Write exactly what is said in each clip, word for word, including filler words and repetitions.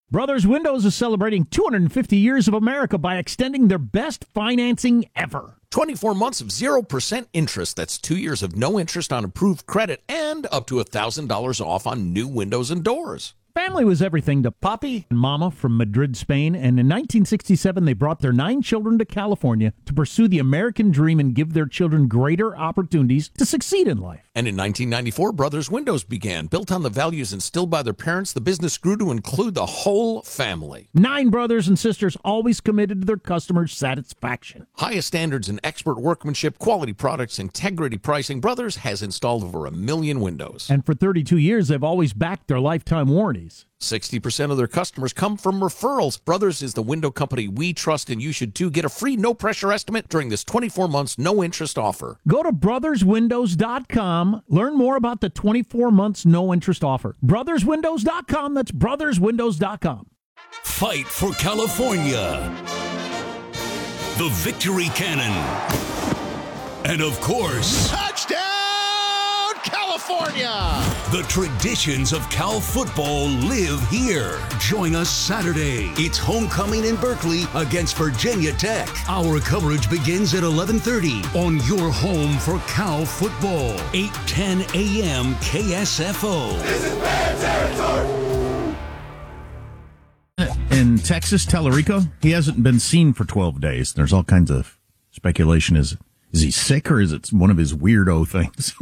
Brothers Windows is celebrating two hundred fifty years of America by extending their best financing ever. twenty-four months of zero percent interest. That's two years of no interest on approved credit and up to one thousand dollars off on new windows and doors. Family was everything to Papi and Mama from Madrid, Spain, and in nineteen sixty-seven they brought their nine children to California to pursue the American dream and give their children greater opportunities to succeed in life. And in nineteen ninety-four, Brothers Windows began. Built on the values instilled by their parents, the business grew to include the whole family. Nine brothers and sisters always committed to their customers' satisfaction. Highest standards in expert workmanship, quality products, integrity pricing. Brothers has installed over a million windows. And for thirty-two years, they've always backed their lifetime warranties. sixty percent of their customers come from referrals. Brothers is the window company we trust, and you should too. Get a free no-pressure estimate during this twenty-four months no-interest offer. Go to brothers windows dot com. Learn more about the twenty-four months no-interest offer. brothers windows dot com. That's brothers windows dot com. Fight for California. The Victory Cannon. And, of course... Touchdown, California! The traditions of Cal football live here. Join us Saturday. It's homecoming in Berkeley against Virginia Tech. Our coverage begins at eleven thirty on your home for Cal football. eight ten a.m. K S F O. This is bad territory! In Texas, Tellerico, he hasn't been seen for twelve days. There's all kinds of speculation. Is, is he sick or is it one of his weirdo things?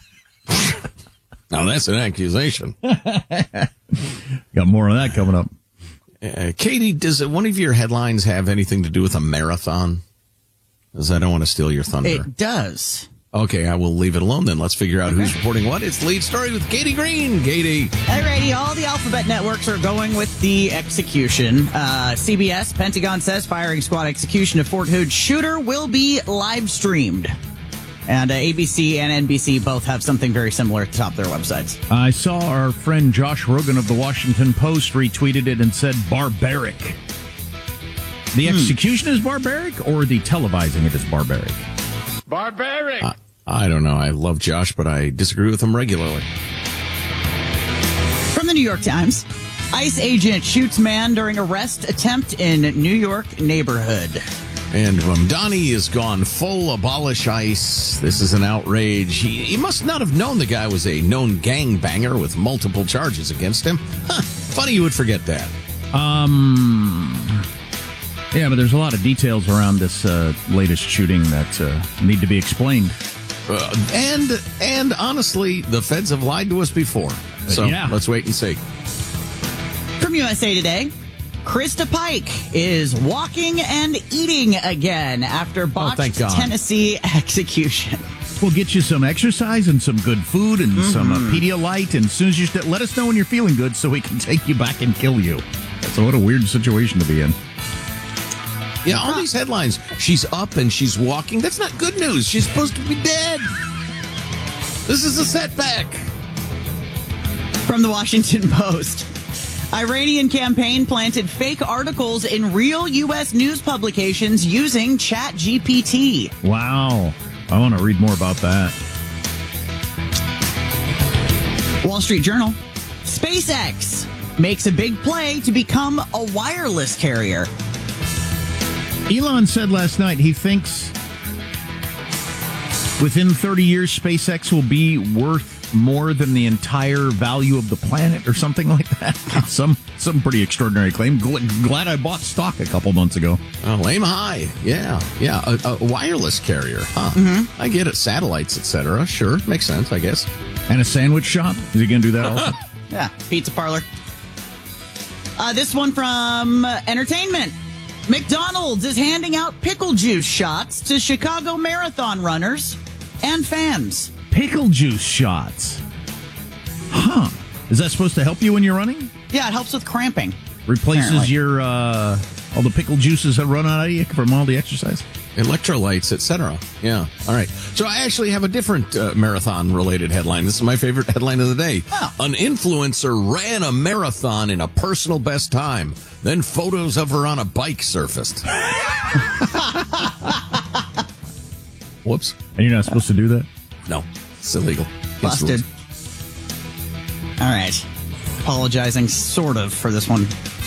Now, that's an accusation. Got more on that coming up. Uh, Katie, does one of your headlines have anything to do with a marathon? Because I don't want to steal your thunder. It does. Okay, I will leave it alone then. Let's figure out who's reporting what. It's Lead Story with Katie Green. Katie. Alrighty, all the alphabet networks are going with the execution. Uh, C B S, Pentagon says firing squad execution of Fort Hood shooter will be live streamed. And uh, A B C and N B C both have something very similar at the top of their websites. I saw our friend Josh Rogan of the Washington Post retweeted it and said barbaric. The hmm. execution is barbaric or the televising it is barbaric? Barbaric! Uh, I don't know. I love Josh, but I disagree with him regularly. From the New York Times, ICE agent shoots man during arrest attempt in New York neighborhood. And Ramdani has gone full abolish ICE. This is an outrage. He, he must not have known the guy was a known gangbanger with multiple charges against him. Huh, funny you would forget that. Um, yeah, but there's a lot of details around this uh, latest shooting that uh, need to be explained. Uh, and, and honestly, the feds have lied to us before. So yeah. Let's wait and see. From U S A Today, Krista Pike is walking and eating again after botched oh, Tennessee execution. We'll get you some exercise and some good food and mm-hmm. some uh, Pedialyte. And as soon as you st- let us know when you're feeling good so we can take you back and kill you. So what a weird situation to be in. Yeah, all these headlines. She's up and she's walking. That's not good news. She's supposed to be dead. This is a setback. From the Washington Post. Iranian campaign planted fake articles in real U S news publications using Chat G P T. Wow. I want to read more about that. Wall Street Journal. SpaceX makes a big play to become a wireless carrier. Elon said last night he thinks within thirty years SpaceX will be worth more than the entire value of the planet or something like that. some some pretty extraordinary claim. Glad I bought stock a couple months ago. Oh, aim high. Yeah. Yeah. A, a wireless carrier. Huh. Mm-hmm. I get it. Satellites, et cetera. Sure. Makes sense, I guess. And a sandwich shop? Is he going to do that also? Yeah. Pizza parlor. Uh, this one from uh, Entertainment. McDonald's is handing out pickle juice shots to Chicago Marathon runners and fans. Pickle juice shots. Huh. Is that supposed to help you when you're running? Yeah, it helps with cramping. Replaces apparently. your, uh, all the pickle juices that run out of you from all the exercise? Electrolytes, et cetera. Yeah. All right. So I actually have a different uh, marathon-related headline. This is my favorite headline of the day. Oh. An influencer ran a marathon in a personal best time. Then photos of her on a bike surfaced. Whoops. And you're not supposed to do that? No. It's illegal. Busted. All right. Apologizing sort of for this one.